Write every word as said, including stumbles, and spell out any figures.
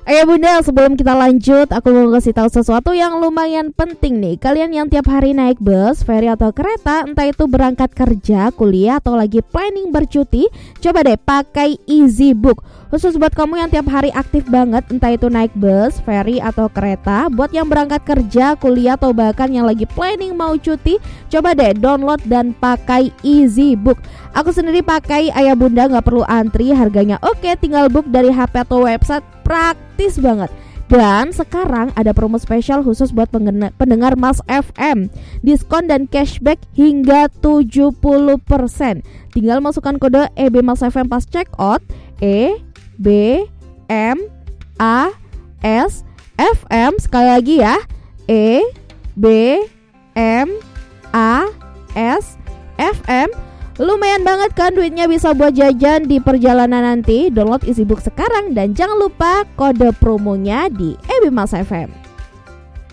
Ayo bunda, sebelum kita lanjut, aku mau kasih tahu sesuatu yang lumayan penting nih. Kalian yang tiap hari naik bus, ferry atau kereta, entah itu berangkat kerja, kuliah, atau lagi planning bercuti, coba deh pakai EasyBook. Khusus buat kamu yang tiap hari aktif banget, entah itu naik bus, ferry, atau kereta. Buat yang berangkat kerja, kuliah, atau bahkan yang lagi planning mau cuti, coba deh download dan pakai EasyBook. Aku sendiri pakai, ayah bunda gak perlu antri, harganya oke, tinggal book dari H P atau website, praktis banget. Dan sekarang ada promo spesial khusus buat pendengar Mas F M, diskon dan cashback hingga tujuh puluh persen. Tinggal masukkan kode E B Mas F M pas check out, E B M A S F M, sekali lagi ya, E B M A S F M. Lumayan banget kan duitnya, bisa buat jajan di perjalanan nanti. Download EasyBook sekarang dan jangan lupa kode promonya di E B Mas F M.